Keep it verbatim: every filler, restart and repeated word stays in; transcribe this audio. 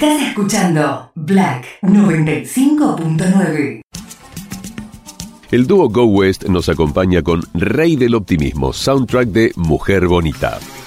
Estás escuchando Black noventa y cinco punto nueve. El dúo Go West nos acompaña con Rey del Optimismo, soundtrack de Mujer Bonita.